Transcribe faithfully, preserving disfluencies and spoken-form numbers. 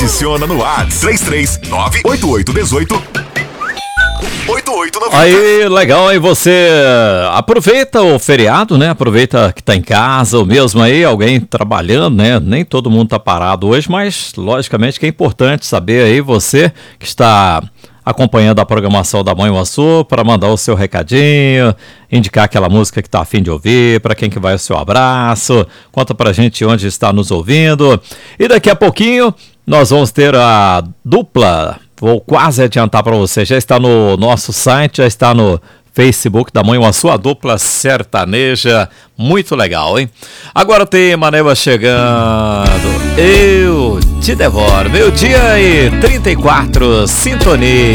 adiciona no WhatsApp três três nove oito oito um oito oito oito nove. Aí, legal, aí você aproveita o feriado, né? Aproveita que tá em casa, ou mesmo aí alguém trabalhando, né? Nem todo mundo tá parado hoje, mas logicamente que é importante saber aí você que está acompanhando a programação da Mãe Uaçu para mandar o seu recadinho, indicar aquela música que tá a fim de ouvir, para quem que vai o seu abraço, conta pra gente onde está nos ouvindo. E daqui a pouquinho nós vamos ter a dupla. Vou quase adiantar para você, já está no nosso site, já está no Facebook da Mãe Uaçu, a dupla sertaneja, muito legal, hein? Agora tem Maneva chegando, eu te devoro, meio dia e trinta e quatro, sintonia.